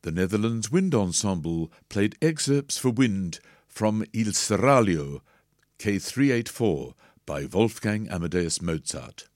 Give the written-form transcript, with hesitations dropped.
The Netherlands Wind Ensemble played excerpts for wind from Il Seraglio, K384, by Wolfgang Amadeus Mozart.